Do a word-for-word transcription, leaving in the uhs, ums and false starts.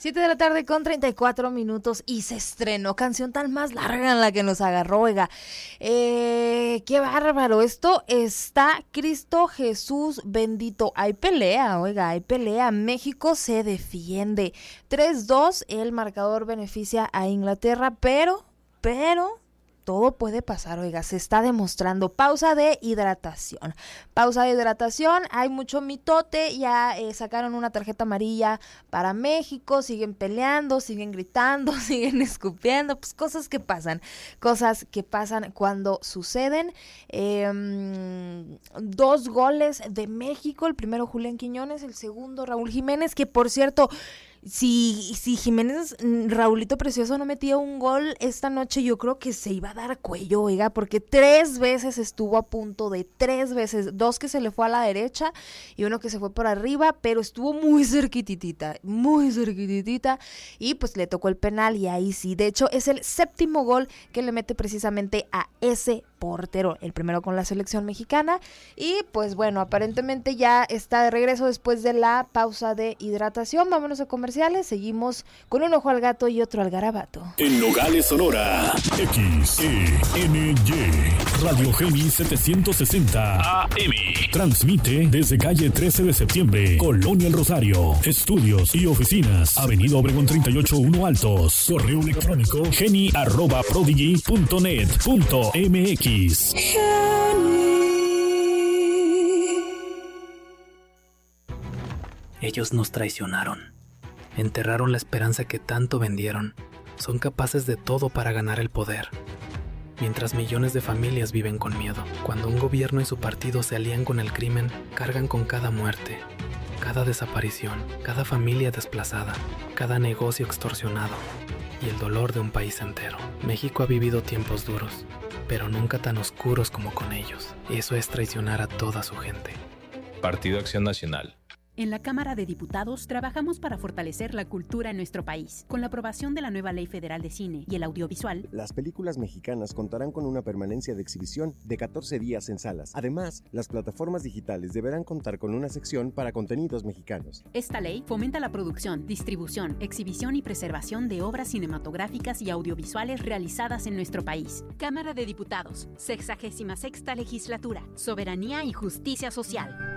siete de la tarde con treinta y cuatro minutos y se estrenó canción tan más larga en la que nos agarró, oiga. Eh, qué bárbaro, esto está Cristo Jesús bendito. Hay pelea, oiga, hay pelea. México se defiende. tres dos, el marcador beneficia a Inglaterra, pero, pero... todo puede pasar, oiga, se está demostrando. Pausa de hidratación. Pausa de hidratación, hay mucho mitote, ya eh, sacaron una tarjeta amarilla para México, siguen peleando, siguen gritando, siguen escupiendo, pues cosas que pasan, cosas que pasan cuando suceden. Eh, dos goles de México, el primero Julián Quiñones, el segundo Raúl Jiménez, que por cierto... Si, si Jiménez, Raulito Precioso no metía un gol esta noche, yo creo que se iba a dar cuello, oiga, porque tres veces estuvo a punto de, tres veces, dos que se le fue a la derecha y uno que se fue por arriba, pero estuvo muy cerquititita, muy cerquititita, y pues le tocó el penal y ahí sí, de hecho es el séptimo gol que le mete precisamente a ese portero, el primero con la selección mexicana, y pues bueno, aparentemente ya está de regreso después de la pausa de hidratación. Vámonos a comerciales. Seguimos con un ojo al gato y otro al garabato. En Nogales, Sonora, X E N Y, Radio Geni setecientos sesenta A M. Transmite desde calle trece de septiembre, Colonia El Rosario. Estudios y oficinas, Avenida Obregón treinta y ocho uno Altos. Correo electrónico geni arroba prodigy punto net punto m x. Ellos nos traicionaron. Enterraron la esperanza que tanto vendieron. Son capaces de todo para ganar el poder. Mientras millones de familias viven con miedo. Cuando un gobierno y su partido se alían con el crimen, cargan con cada muerte, cada desaparición, cada familia desplazada, cada negocio extorsionado y el dolor de un país entero. México ha vivido tiempos duros, pero nunca tan oscuros como con ellos. Eso es traicionar a toda su gente. Partido Acción Nacional. En la Cámara de Diputados trabajamos para fortalecer la cultura en nuestro país. Con la aprobación de la nueva Ley Federal de Cine y el Audiovisual, las películas mexicanas contarán con una permanencia de exhibición de catorce días en salas. Además, las plataformas digitales deberán contar con una sección para contenidos mexicanos. Esta ley fomenta la producción, distribución, exhibición y preservación de obras cinematográficas y audiovisuales realizadas en nuestro país. Cámara de Diputados, sexagésima sexta legislatura, soberanía y justicia social.